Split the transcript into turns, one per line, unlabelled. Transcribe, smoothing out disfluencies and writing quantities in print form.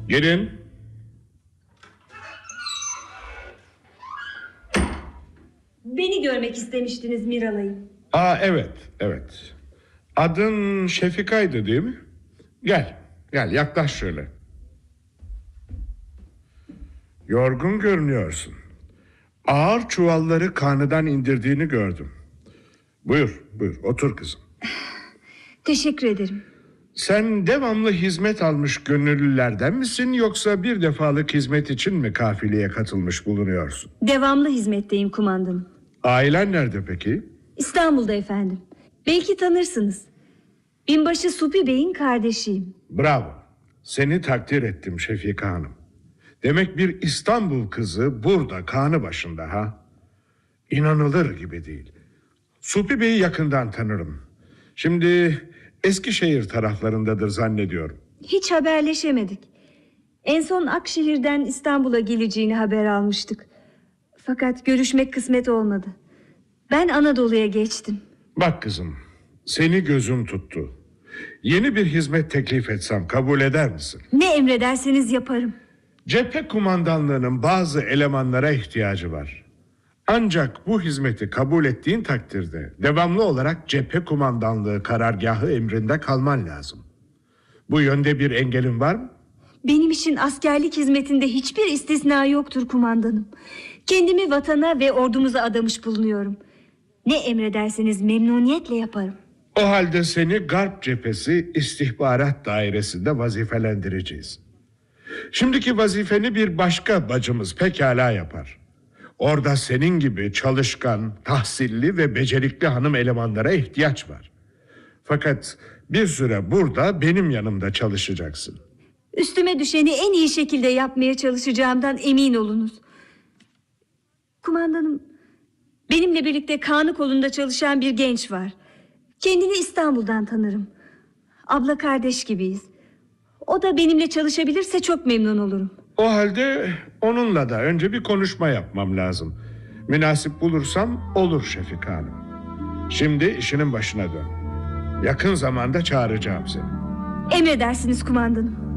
Girin.
Beni görmek istemiştiniz Miralay'ım.
Evet. Adın Şefika'ydı değil mi? Gel yaklaş şöyle. Yorgun görünüyorsun. Ağır çuvalları karnından indirdiğini gördüm. Buyur otur kızım.
Teşekkür ederim.
Sen devamlı hizmet almış gönüllülerden misin, yoksa bir defalık hizmet için mi kafileye katılmış bulunuyorsun?
Devamlı hizmetteyim kumandanım.
Ailen nerede peki?
İstanbul'da efendim. Belki tanırsınız. Binbaşı Supi Bey'in kardeşiyim.
Bravo. Seni takdir ettim Şefika Hanım. Demek bir İstanbul kızı burada kanı başında ha? İnanılır gibi değil. Supi Bey'i yakından tanırım. Şimdi Eskişehir taraflarındadır zannediyorum.
Hiç haberleşemedik. En son Akşehir'den İstanbul'a geleceğini haber almıştık. Fakat görüşmek kısmet olmadı. Ben Anadolu'ya geçtim.
Bak kızım, seni gözüm tuttu. Yeni bir hizmet teklif etsem kabul eder misin?
Ne emrederseniz yaparım.
Cephe kumandanlığının bazı elemanlara ihtiyacı var. Ancak bu hizmeti kabul ettiğin takdirde devamlı olarak cephe kumandanlığı karargahı emrinde kalman lazım. Bu yönde bir engelin var mı?
Benim için askerlik hizmetinde hiçbir istisna yoktur kumandanım. Kendimi vatana ve ordumuza adamış bulunuyorum. Ne emrederseniz memnuniyetle yaparım.
O halde seni Garp Cephesi İstihbarat Dairesi'nde vazifelendireceğiz. Şimdiki vazifeni bir başka bacımız pekala yapar. Orada senin gibi çalışkan, tahsilli ve becerikli hanım elemanlara ihtiyaç var. Fakat bir süre burada benim yanımda çalışacaksın.
Üstüme düşeni en iyi şekilde yapmaya çalışacağımdan emin olunuz. Kumandanım, benimle birlikte Kanı kolunda çalışan bir genç var. Kendini İstanbul'dan tanırım. Abla kardeş gibiyiz. O da benimle çalışabilirse çok memnun olurum.
O halde onunla da önce bir konuşma yapmam lazım. Münasip bulursam olur Şefika Hanım. Şimdi işinin başına dön. Yakın zamanda çağıracağım seni.
Emredersiniz kumandanım.